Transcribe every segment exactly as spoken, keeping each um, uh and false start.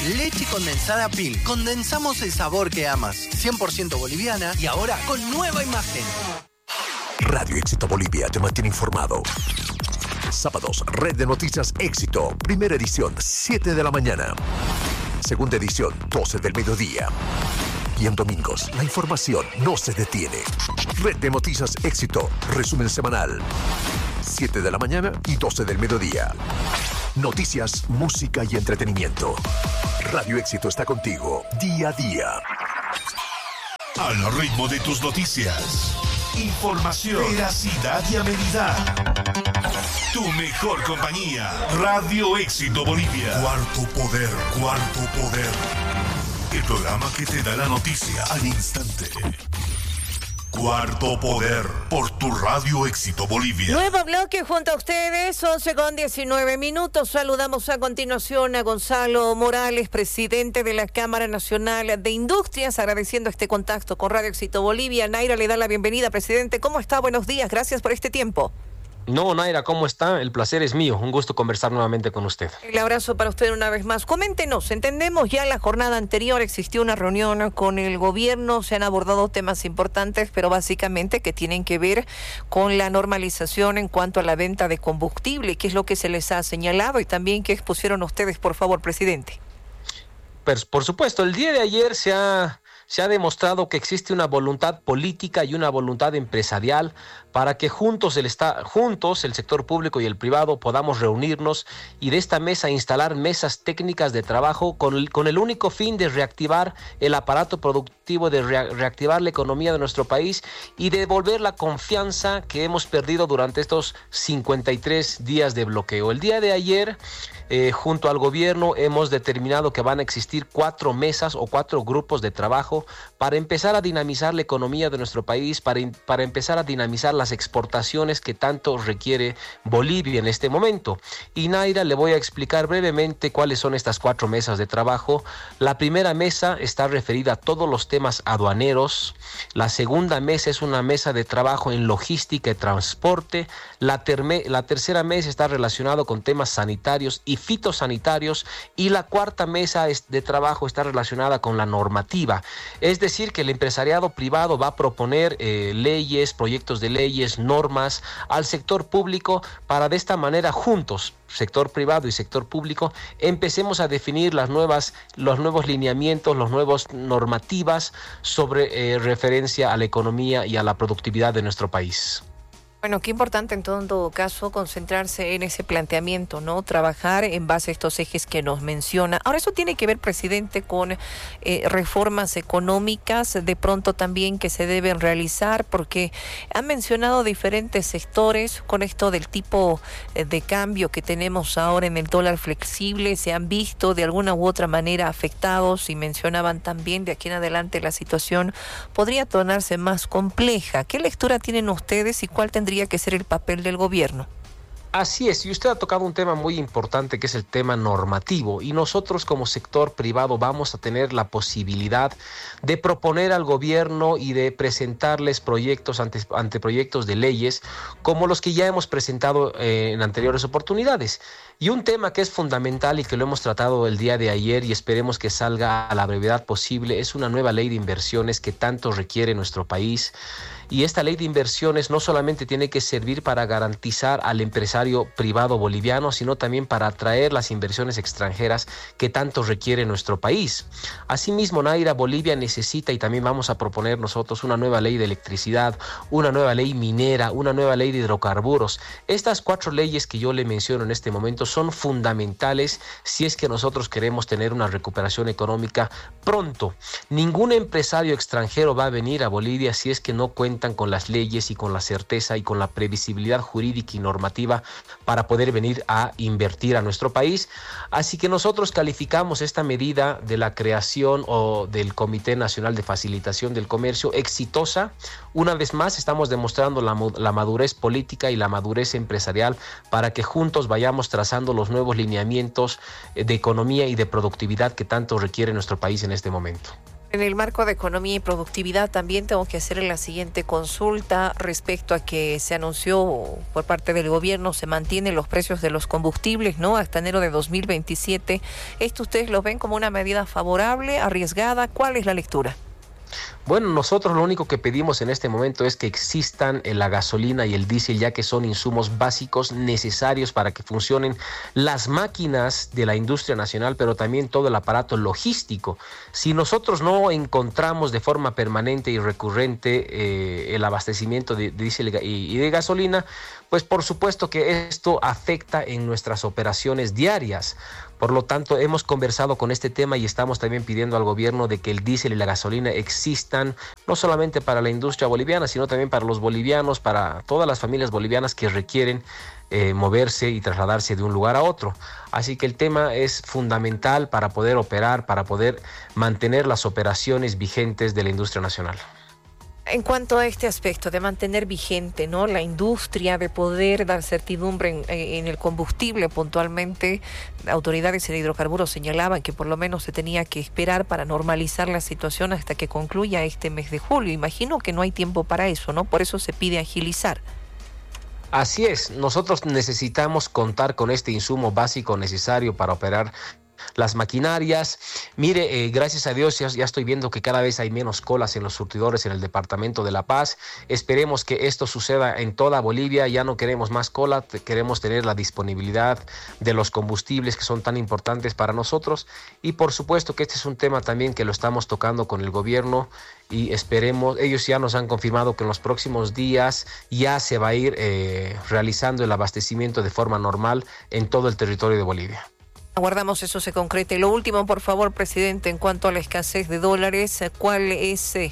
Leche condensada Pil. Condensamos el sabor que amas. cien por ciento boliviana y ahora con nueva imagen. Radio Éxito Bolivia te mantiene informado. Sábados, Red de Noticias Éxito. Primera edición, siete de la mañana. Segunda edición, doce del mediodía. Y en domingos, la información no se detiene. Red de Noticias Éxito. Resumen semanal. siete de la mañana y doce del mediodía. Noticias, música y entretenimiento. Radio Éxito está contigo día a día. Al ritmo de tus noticias. Información, veracidad y amenidad. Tu mejor compañía. Radio Éxito Bolivia. Cuarto Poder, Cuarto Poder. El programa que te da la noticia al instante. Cuarto Poder, por tu Radio Éxito Bolivia. Nuevo bloque junto a ustedes, once con diecinueve minutos. Saludamos a continuación a Gonzalo Morales, presidente de la Cámara Nacional de Industrias, agradeciendo este contacto con Radio Éxito Bolivia. Naira le da la bienvenida, presidente. ¿Cómo está? Buenos días, gracias por este tiempo. No, Naira, ¿cómo está? El placer es mío. Un gusto conversar nuevamente con usted. El abrazo para usted una vez más. Coméntenos, entendemos ya la jornada anterior existió una reunión con el gobierno, se han abordado temas importantes, pero básicamente que tienen que ver con la normalización en cuanto a la venta de combustible, que es lo que se les ha señalado y también que expusieron ustedes, por favor, presidente. Pues, por supuesto, el día de ayer se ha... Se ha demostrado que existe una voluntad política y una voluntad empresarial para que juntos el, esta, juntos el sector público y el privado podamos reunirnos y de esta mesa instalar mesas técnicas de trabajo con el, con el único fin de reactivar el aparato productivo, de re, reactivar la economía de nuestro país y de devolver la confianza que hemos perdido durante estos cincuenta y tres días de bloqueo. El día de ayer, eh, junto al gobierno, hemos determinado que van a existir cuatro mesas o cuatro grupos de trabajo para empezar a dinamizar la economía de nuestro país, para, para empezar a dinamizar las exportaciones que tanto requiere Bolivia en este momento. Y Naira, le voy a explicar brevemente cuáles son estas cuatro mesas de trabajo. La primera mesa está referida a todos los temas aduaneros. La segunda mesa es una mesa de trabajo en logística y transporte. La, terme, la tercera mesa está relacionada con temas sanitarios y fitosanitarios. Y la cuarta mesa de trabajo está relacionada con la normativa. Es decir, que el empresariado privado va a proponer eh, leyes, proyectos de leyes, normas al sector público para de esta manera juntos, sector privado y sector público, empecemos a definir las nuevas, los nuevos lineamientos, los nuevos normativas sobre eh, referencia a la economía y a la productividad de nuestro país. Bueno, qué importante en todo caso concentrarse en ese planteamiento, ¿no? Trabajar en base a estos ejes que nos menciona. Ahora, eso tiene que ver, presidente, con eh, reformas económicas, de pronto también que se deben realizar, porque han mencionado diferentes sectores con esto del tipo de cambio que tenemos ahora en el dólar flexible, se han visto de alguna u otra manera afectados y mencionaban también de aquí en adelante la situación podría tornarse más compleja. ¿Qué lectura tienen ustedes y cuál tendría que ser el papel del gobierno? Así es, y usted ha tocado un tema muy importante que es el tema normativo, y nosotros como sector privado vamos a tener la posibilidad de proponer al gobierno y de presentarles proyectos, ante, anteproyectos de leyes como los que ya hemos presentado eh, en anteriores oportunidades. Y un tema que es fundamental y que lo hemos tratado el día de ayer y esperemos que salga a la brevedad posible es una nueva ley de inversiones que tanto requiere nuestro país. Y esta ley de inversiones no solamente tiene que servir para garantizar al empresario privado boliviano, sino también para atraer las inversiones extranjeras que tanto requiere nuestro país. Asimismo, Naira, Bolivia necesita, y también vamos a proponer nosotros, una nueva ley de electricidad, una nueva ley minera, una nueva ley de hidrocarburos. Estas cuatro leyes que yo le menciono en este momento son fundamentales si es que nosotros queremos tener una recuperación económica pronto. Ningún empresario extranjero va a venir a Bolivia si es que no cuenta con las leyes y con la certeza y con la previsibilidad jurídica y normativa para poder venir a invertir a nuestro país. Así que nosotros calificamos esta medida de la creación o del Comité Nacional de Facilitación del Comercio exitosa. Una vez más estamos demostrando la, la madurez política y la madurez empresarial para que juntos vayamos trazando los nuevos lineamientos de economía y de productividad que tanto requiere nuestro país en este momento. En el marco de economía y productividad también tengo que hacer la siguiente consulta respecto a que se anunció por parte del gobierno, se mantienen los precios de los combustibles, ¿no? Hasta enero de dos mil veintisiete. ¿Esto ustedes lo ven como una medida favorable, arriesgada? ¿Cuál es la lectura? Bueno, nosotros lo único que pedimos en este momento es que existan la gasolina y el diésel, ya que son insumos básicos necesarios para que funcionen las máquinas de la industria nacional, pero también todo el aparato logístico. Si nosotros no encontramos de forma permanente y recurrente eh, el abastecimiento de, de diésel y, y de gasolina, pues por supuesto que esto afecta en nuestras operaciones diarias. Por lo tanto, hemos conversado con este tema y estamos también pidiendo al gobierno de que el diésel y la gasolina existan, no solamente para la industria boliviana, sino también para los bolivianos, para todas las familias bolivianas que requieren eh, moverse y trasladarse de un lugar a otro. Así que el tema es fundamental para poder operar, para poder mantener las operaciones vigentes de la industria nacional. En cuanto a este aspecto de mantener vigente, ¿no?, la industria, de poder dar certidumbre en, en el combustible puntualmente, autoridades de hidrocarburos señalaban que por lo menos se tenía que esperar para normalizar la situación hasta que concluya este mes de julio. Imagino que no hay tiempo para eso, ¿no? Por eso se pide agilizar. Así es, nosotros necesitamos contar con este insumo básico necesario para operar las maquinarias. Mire, eh, gracias a Dios ya, ya estoy viendo que cada vez hay menos colas en los surtidores en el departamento de La Paz. Esperemos que esto suceda en toda Bolivia. Ya no queremos más cola, queremos tener la disponibilidad de los combustibles que son tan importantes para nosotros, y por supuesto que este es un tema también que lo estamos tocando con el gobierno y esperemos, ellos ya nos han confirmado que en los próximos días ya se va a ir eh, realizando el abastecimiento de forma normal en todo el territorio de Bolivia. Aguardamos eso se concrete. Lo último, por favor, presidente, en cuanto a la escasez de dólares, ¿cuál es eh,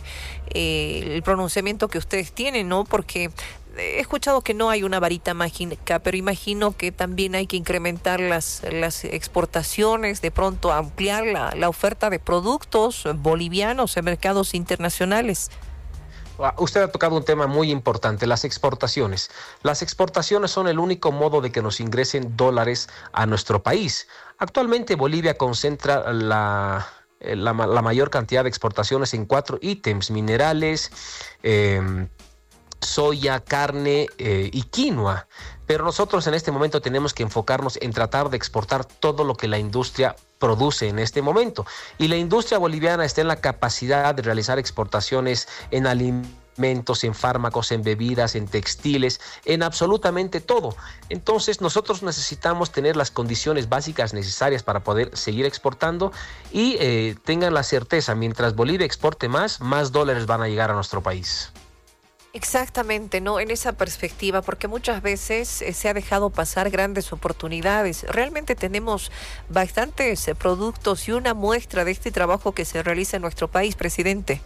el pronunciamiento que ustedes tienen, no? Porque he escuchado que no hay una varita mágica, pero imagino que también hay que incrementar las, las exportaciones, de pronto ampliar la, la oferta de productos bolivianos en mercados internacionales. Usted ha tocado un tema muy importante, las exportaciones. Las exportaciones son el único modo de que nos ingresen dólares a nuestro país. Actualmente Bolivia concentra la, la, la mayor cantidad de exportaciones en cuatro ítems: minerales, eh, soya, carne eh, y quinoa. Pero nosotros en este momento tenemos que enfocarnos en tratar de exportar todo lo que la industria produce en este momento. Y la industria boliviana está en la capacidad de realizar exportaciones en alimentos, en fármacos, en bebidas, en textiles, en absolutamente todo. Entonces nosotros necesitamos tener las condiciones básicas necesarias para poder seguir exportando y eh, tengan la certeza, mientras Bolivia exporte más, más dólares van a llegar a nuestro país. Exactamente, ¿no? En esa perspectiva, porque muchas veces eh, se ha dejado pasar grandes oportunidades. Realmente tenemos bastantes eh, productos y una muestra de este trabajo que se realiza en nuestro país, presidente.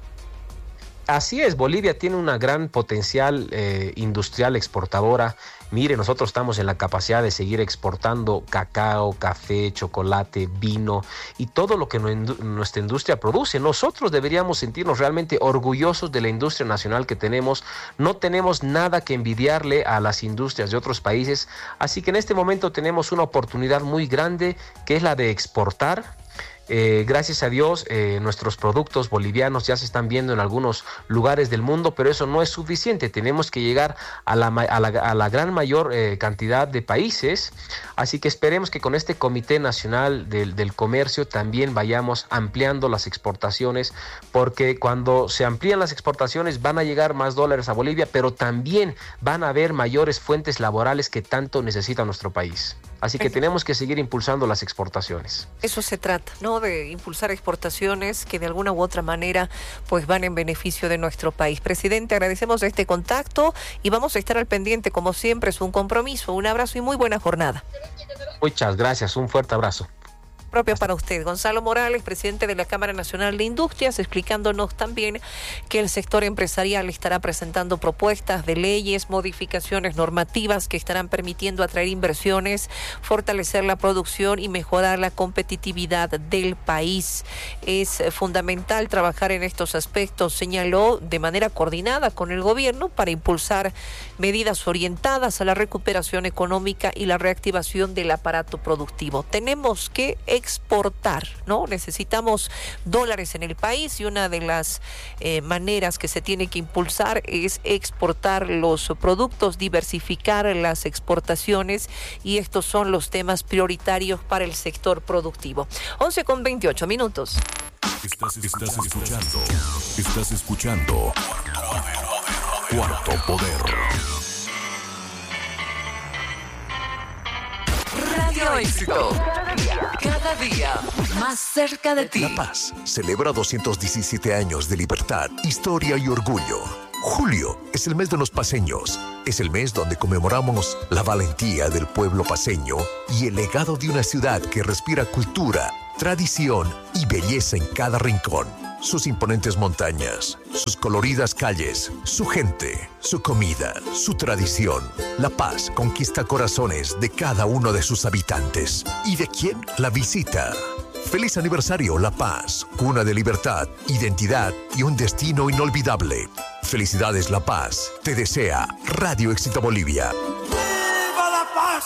Así es, Bolivia tiene una gran potencial eh, industrial exportadora. Mire, nosotros estamos en la capacidad de seguir exportando cacao, café, chocolate, vino y todo lo que nuestra industria produce. Nosotros deberíamos sentirnos realmente orgullosos de la industria nacional que tenemos. No tenemos nada que envidiarle a las industrias de otros países. Así que en este momento tenemos una oportunidad muy grande, que es la de exportar. Eh, gracias a Dios, eh, nuestros productos bolivianos ya se están viendo en algunos lugares del mundo, pero eso no es suficiente. Tenemos que llegar a la, a la, a la gran mayor eh, cantidad de países. Así que esperemos que con este Comité Nacional del, del Comercio también vayamos ampliando las exportaciones, porque cuando se amplían las exportaciones van a llegar más dólares a Bolivia, pero también van a haber mayores fuentes laborales que tanto necesita nuestro país. Así que tenemos que seguir impulsando las exportaciones. Eso se trata, ¿no? De impulsar exportaciones que de alguna u otra manera pues van en beneficio de nuestro país. Presidente, agradecemos este contacto y vamos a estar al pendiente, como siempre, es un compromiso. Un abrazo y muy buena jornada. Muchas gracias, un fuerte abrazo. Propio para usted. Gonzalo Morales, presidente de la Cámara Nacional de Industrias, explicándonos también que el sector empresarial estará presentando propuestas de leyes, modificaciones normativas que estarán permitiendo atraer inversiones, fortalecer la producción y mejorar la competitividad del país. Es fundamental trabajar en estos aspectos, señaló, de manera coordinada con el gobierno para impulsar medidas orientadas a la recuperación económica y la reactivación del aparato productivo. Tenemos que exportar, ¿no? Necesitamos dólares en el país y una de las eh, maneras que se tiene que impulsar es exportar los productos, diversificar las exportaciones, y estos son los temas prioritarios para el sector productivo. once con veintiocho minutos. Estás, estás escuchando. Estás escuchando. Cuarto Poder. Radio Éxito. Cada día, cada día más cerca de ti. La Paz celebra doscientos diecisiete años de libertad, historia y orgullo. Julio es el mes de los paceños. Es el mes donde conmemoramos la valentía del pueblo paceño y el legado de una ciudad que respira cultura, tradición y belleza en cada rincón. Sus imponentes montañas, sus coloridas calles, su gente, su comida, su tradición. La Paz conquista corazones de cada uno de sus habitantes. ¿Y de quién la visita? Feliz aniversario, La Paz, cuna de libertad, identidad y un destino inolvidable. Felicidades, La Paz. Te desea Radio Éxito Bolivia. ¡Viva La Paz!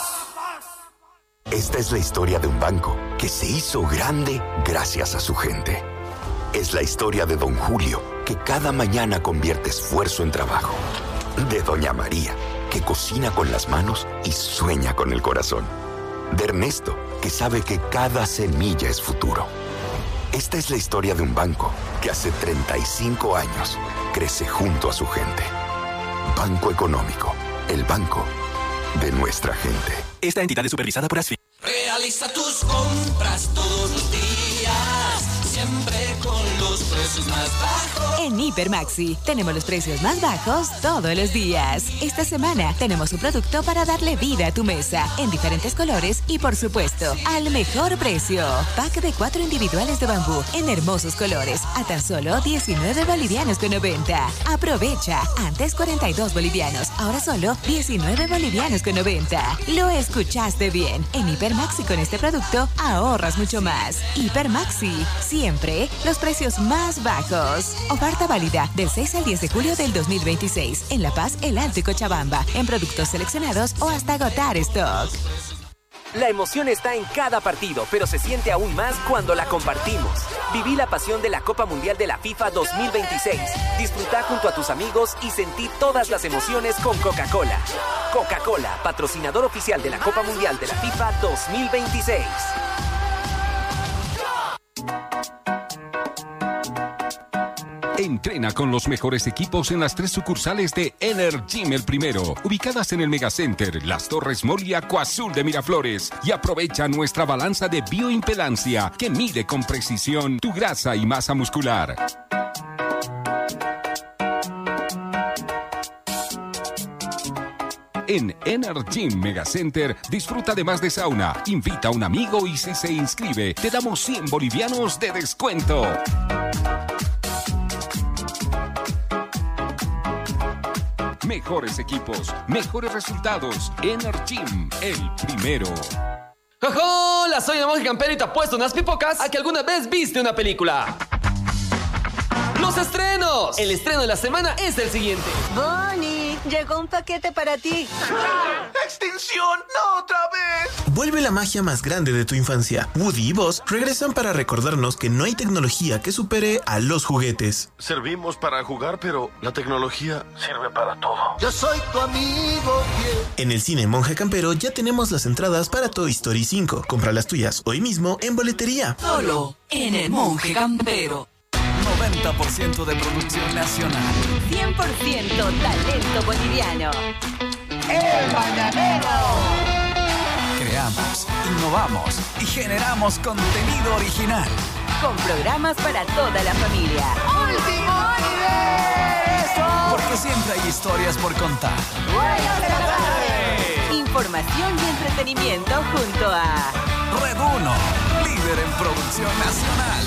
Esta es la historia de un banco que se hizo grande gracias a su gente. Es la historia de Don Julio, que cada mañana convierte esfuerzo en trabajo. De Doña María, que cocina con las manos y sueña con el corazón. De Ernesto, que sabe que cada semilla es futuro. Esta es la historia de un banco que hace treinta y cinco años crece junto a su gente. Banco Económico, el banco de nuestra gente. Esta entidad es supervisada por ASFI. Realiza tus compras todos los días, siempre con los precios más bajos. En Hipermaxi tenemos los precios más bajos todos los días. Esta semana tenemos un producto para darle vida a tu mesa, en diferentes colores y, por supuesto, al mejor precio. Pack de cuatro individuales de bambú en hermosos colores a tan solo diecinueve bolivianos con noventa. Aprovecha, antes cuarenta y dos bolivianos, ahora solo diecinueve bolivianos con noventa. Lo escuchaste bien. En Hipermaxi con este producto ahorras mucho más. Hipermaxi, siempre los precios más bajos. Oferta válida del seis al diez de julio del dos mil veintiséis en La Paz, El Alto y Cochabamba, en productos seleccionados o hasta agotar stock. La emoción está en cada partido, pero se siente aún más cuando la compartimos. Viví la pasión de la Copa Mundial de la FIFA dos mil veintiséis. Disfruta junto a tus amigos y sentí todas las emociones con Coca-Cola. Coca-Cola, patrocinador oficial de la Copa Mundial de la FIFA dos mil veintiséis. Entrena con los mejores equipos en las tres sucursales de Energym El Primero, ubicadas en el Megacenter, Las Torres Mall y Acuazul de Miraflores. Y aprovecha nuestra balanza de bioimpedancia que mide con precisión tu grasa y masa muscular. En Energym Megacenter disfruta además de sauna. Invita a un amigo y si se inscribe, te damos cien bolivianos de descuento. Mejores equipos, mejores resultados. Energym, el primero. Hola, soy el Monje Campero y te apuesto unas pipocas a que alguna vez viste una película. ¡Los estrenos! El estreno de la semana es el siguiente. Bonnie, llegó un paquete para ti. ¡Extinción! ¡No otra vez! Vuelve la magia más grande de tu infancia. Woody y Buzz regresan para recordarnos que no hay tecnología que supere a los juguetes. Servimos para jugar, pero la tecnología sirve para todo. Yo soy tu amigo fiel. En el cine Monje Campero ya tenemos las entradas para Toy Story cinco. Compra las tuyas hoy mismo en boletería. Solo en el Monje Campero. noventa por ciento de producción nacional. cien por ciento talento boliviano. ¡El Mañanero! Creamos, innovamos y generamos contenido original. Con programas para toda la familia. ¡Último universo! Porque siempre hay historias por contar. ¡Buenas tardes! Información y entretenimiento junto a Red uno, líder en producción nacional.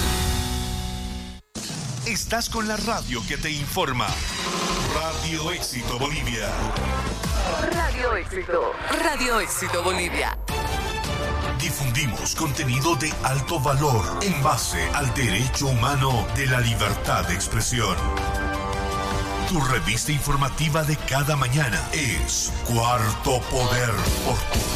Estás con la radio que te informa. Radio Éxito Bolivia. Radio Éxito. Radio Éxito Bolivia. Difundimos contenido de alto valor en base al derecho humano de la libertad de expresión. Tu revista informativa de cada mañana es Cuarto Poder por tu